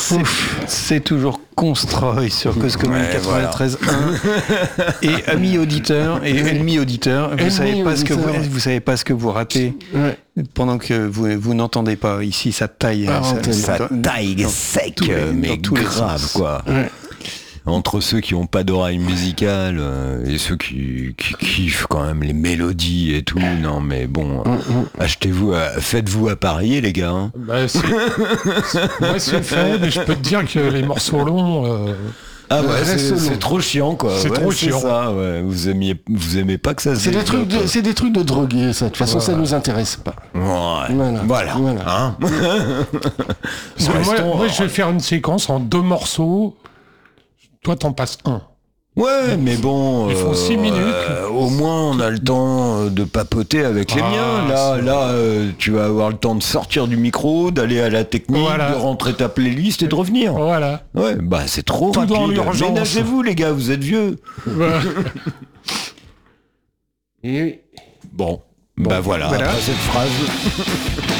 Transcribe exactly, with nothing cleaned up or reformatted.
C'est, c'est toujours Constroy sur Cause Commune Ouais, quatre-vingt-treize point un. Et amis auditeurs et ennemis auditeurs, vous savez pas ce que vous, vous savez pas ce que vous ratez Ouais. pendant que vous vous n'entendez pas. Ici, ça taille. Ah, ça, Ça dans- taille dans sec, tous les- mais dans tous les grave, sens. quoi. Ouais. Entre ceux qui ont pas d'oreille musicale euh, et ceux qui, qui kiffent quand même les mélodies et tout, non mais bon, euh, achetez-vous, euh, faites-vous appareiller les gars. Hein. Bah, c'est... c'est- ouais, c'est fait, mais je peux te dire que les morceaux longs... euh, Ah ouais, reste c'est, long. c'est trop chiant quoi. C'est Ouais, trop c'est chiant. ça, ouais. Vous aimiez, vous aimez pas que ça se C'est des trucs développe. de, c'est des trucs de drogués, ça. De toute façon, ça Voilà. nous intéresse pas. Ouais. Voilà. Voilà. Voilà. Hein. Parce que moi, Restons- moi, je vais faire une séquence en deux morceaux. Toi, t'en passes un. Ouais, mais bon, Ils font six minutes. au moins on a le temps de papoter avec les Ah, miens. Là, c'est- là, euh, tu vas avoir le temps de sortir du micro, d'aller à la technique, Voilà. de rentrer ta playlist et de revenir. Voilà. Ouais, bah c'est trop Tout rapide. dans l'urgence. Ménagez-vous les gars, vous êtes vieux. Et oui. Bon, bah voilà, voilà. après cette phrase.